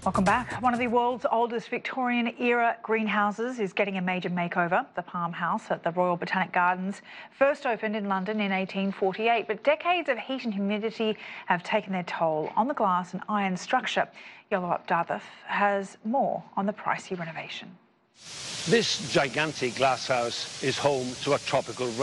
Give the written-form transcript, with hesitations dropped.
Welcome back. One of the world's oldest Victorian-era greenhouses is getting a major makeover. The Palm House at the Royal Botanic Gardens first opened in London in 1848, but decades of heat and humidity have taken their toll on the glass and iron structure. Yellowup Dartmouth has more on the pricey renovation. This gigantic glasshouse is home to a tropical